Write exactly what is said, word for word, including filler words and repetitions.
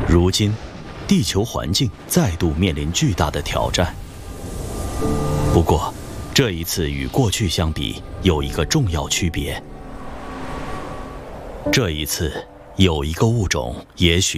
如今，地球环境再度面临巨大的挑战。不过，这一次与过去相比，有一个重要区别。这一次，有一个物种也许